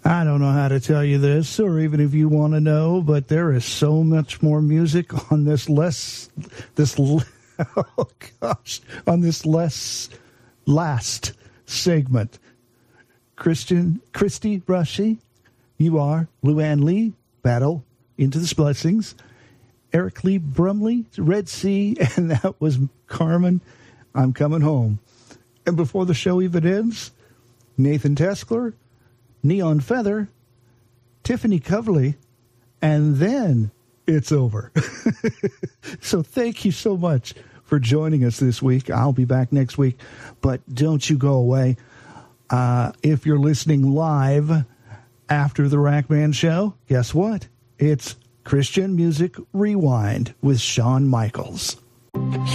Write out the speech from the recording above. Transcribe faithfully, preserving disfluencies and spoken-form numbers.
I don't know how to tell you this, or even if you want to know, but there is so much more music on this less, this, oh gosh, on this less last segment. Christian, Christy Brushy, you are Luann Lee, Battle Into the Blessings, Eric Lee Brumley, Red Sea, and that was Carmen, I'm Coming Home. And before the show even ends, Nathan Teskler, Neon Feather, Tiffany Coverly, and then it's over. So thank you so much for joining us this week. I'll be back next week, but don't you go away. Uh, if you're listening live after the Rack Band show, guess what? It's Christian Music Rewind with Shawn Michaels.